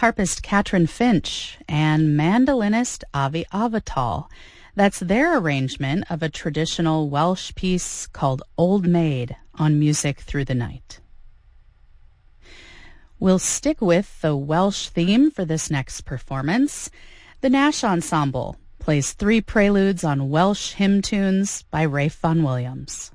harpist Katrin Finch and mandolinist Avi Avital. That's their arrangement of a traditional Welsh piece called Old Maid on Music Through the Night. We'll stick with the Welsh theme for this next performance. The Nash Ensemble plays 3 preludes on Welsh hymn tunes by Ralph Vaughan Williams.